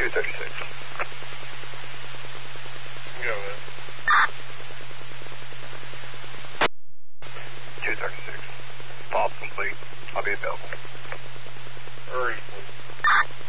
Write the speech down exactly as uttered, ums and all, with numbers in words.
two thirty-six. Go ahead. two thirty-six. Follow-up complete. I'll be available. Hurry, please.